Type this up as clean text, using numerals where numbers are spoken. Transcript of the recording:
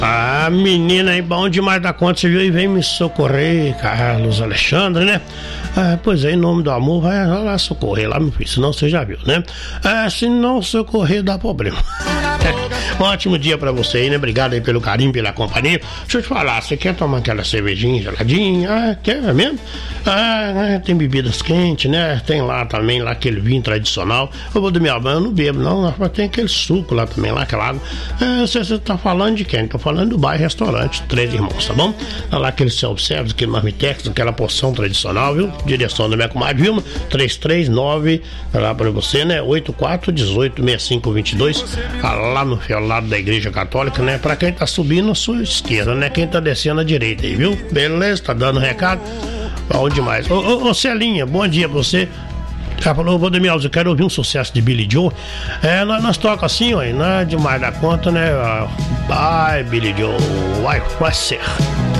Ah, menina aí, bom demais da conta, você viu? E vem me socorrer, Carlos Alexandre, né? Ah, pois é, em nome do amor, vai lá socorrer lá, meu filho, senão você já viu, né? Ah, se não socorrer, dá problema. Um ótimo dia pra você aí, né? Obrigado aí pelo carinho, pela companhia. Deixa eu te falar, você quer tomar aquela cervejinha geladinha? Ah, quer mesmo? Ah, tem bebidas quentes, né? Tem lá também, lá aquele vinho tradicional. Eu vou dormir, eu não bebo, não, mas tem aquele suco lá também, lá, aquela água. Ah, você tá falando de quem? Tô falando do bairro restaurante Três Irmãos, tá bom? Lá aquele self-service, aquele marmitex, aquela porção tradicional, viu? Direção da minha comadre Vilma, 339, lá pra você, né? 84186522, lá no lado da Igreja Católica, né? Pra quem tá subindo, a sua esquerda, né? Quem tá descendo, a direita aí, viu? Beleza, tá dando recado? Bom demais. Ô Celinha, bom dia pra você. Ela falou, Valdemir Alves, eu quero ouvir um sucesso de Billy Joe. Nós toca assim, ó, não é demais da conta, né? Vai, Billy Joe, vai ser.